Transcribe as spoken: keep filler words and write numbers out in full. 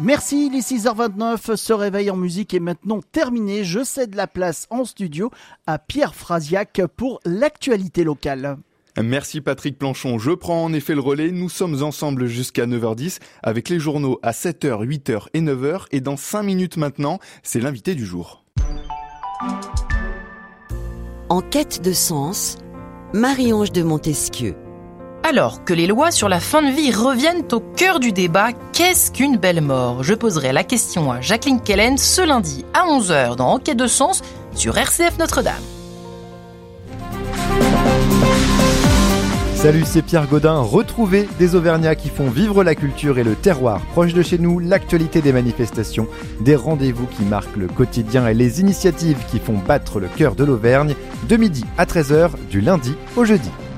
Merci, les six heures vingt-neuf, ce réveil en musique est maintenant terminé. Je cède la place en studio à Pierre Frasiac pour l'actualité locale. Merci Patrick Planchon, je prends en effet le relais. Nous sommes ensemble jusqu'à neuf heures dix avec les journaux à sept heures, huit heures et neuf heures. Et dans cinq minutes maintenant, c'est l'invité du jour. En quête de sens, Marie-Ange de Montesquieu. Alors que les lois sur la fin de vie reviennent au cœur du débat, qu'est-ce qu'une belle mort ? Je poserai la question à Jacqueline Kellen ce lundi à onze heures dans Enquête de sens sur R C F Notre-Dame. Salut, c'est Pierre Gaudin. Retrouvez des Auvergnats qui font vivre la culture et le terroir proche de chez nous, l'actualité des manifestations, des rendez-vous qui marquent le quotidien et les initiatives qui font battre le cœur de l'Auvergne, de midi à treize heures, du lundi au jeudi.